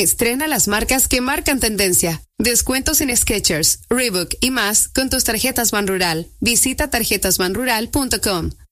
Estrena las marcas que marcan tendencia. Descuentos en Skechers, Reebok y más con tus tarjetas Banrural. Visita tarjetasbanrural.com.